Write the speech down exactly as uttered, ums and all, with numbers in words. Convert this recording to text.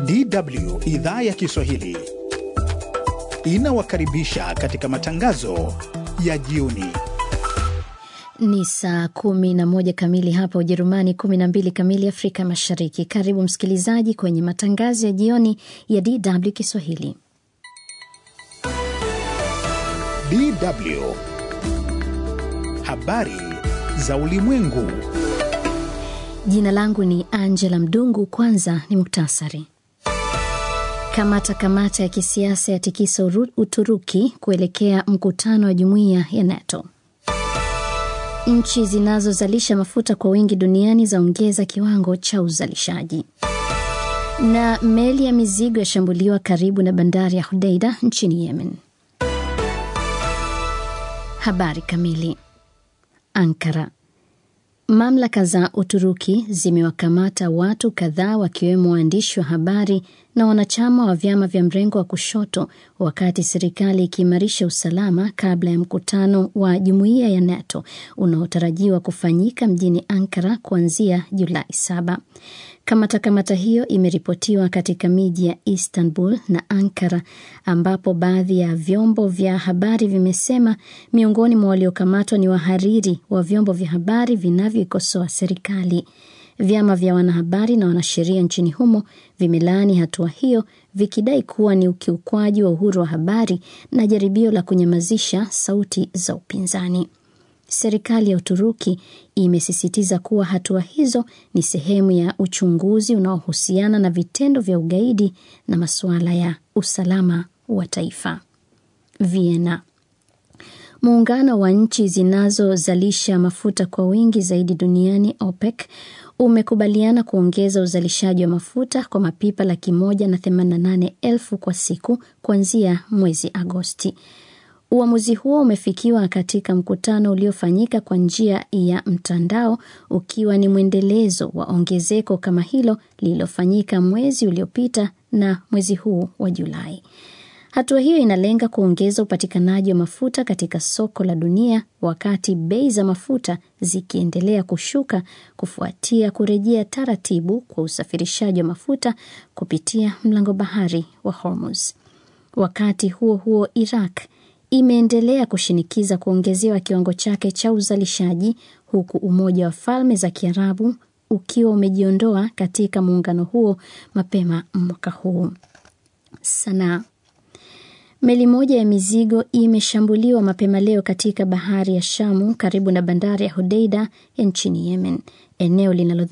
D W idhaa ya Kiswahili inawakaribisha katika matangazo ya jioni. Ni saa kumi na moja kamili hapa Ujerumani, kumi na mbili kamili Afrika Mashariki. Karibu msikilizaji kwenye matangazo ya jioni ya D W Kiswahili. D W Habari za ulimwengu. Jina langu ni Angela Mdungu. Kwanza ni muktasari. Kamata kamata ya kisiasa ya tikisa Uturuki kuelekea mkutano wa jumuiya ya NATO. Nchi zinazozalisha mafuta kwa wingi duniani zaongeza kiwango cha uzalishaji. Na meli ya mizigo yashambuliwa karibu na bandari ya Hodeida nchini Yemen. Habari kamili. Ankara. Mamlaka za Uturuki zimewakamata watu kadhaa wakiwemo waandishi wa habari na wanachama wa vyama vya mrengo wa kushoto, wakati serikali ikiimarisha usalama kabla ya mkutano wa jumuiya ya NATO unaotarajiwa kufanyika mjini Ankara kuanzia Julai saba. Kamata kamata hiyo imeripotiwa katika miji ya Istanbul na Ankara, ambapo baadhi ya vyombo vya habari vimesema miongoni mwa waliokamatwa ni wahariri wa vyombo vya habari vinavyoikosoa serikali. Vyama vya wanahabari na wanasheria nchini humo vimelaani hatua hiyo, vikidai kuwa ni ukiukwaji wa uhuru wa habari na jaribio la kunyamazisha sauti za upinzani. Serikali ya Uturuki imesisitiza kuwa hatua hizo ni sehemu ya uchunguzi unaohusiana na vitendo vya ugaidi na masuala ya usalama wa taifa. Vienna. Muungano wa nchi zinazozalisha mafuta kwa wingi zaidi duniani OPEC umekubaliana kuongeza uzalishaji wa mafuta kwa mapipa laki moja na themanini na nane elfu kwa siku kuanzia mwezi Agosti. Uamuzi huo umefikiwa katika mkutano uliofanyika kwa njia ya mtandao, ukiwa ni mwendelezo wa ongezeko kama hilo lililofanyika mwezi uliopita na mwezi huu wa Julai. Hatua hiyo inalenga kuongeza upatikanaji wa mafuta katika soko la dunia, wakati bei za mafuta zikiendelea kushuka kufuatia kurejea taratibu kwa usafirishaji wa mafuta kupitia mlango bahari wa Hormuz. Wakati huo huo, Iraq imeendelea kushinikiza kuongezewa kiwango chake cha uzalishaji, huku Umoja wa Falme za Kiarabu ukiwa umejiondoa katika muungano huo mapema mwaka huu. Sanaa. Meli moja ya mizigo imeshambuliwa mapema leo katika bahari ya Shamu karibu na bandari ya Hodeida ya nchini Yemen, eneo linalo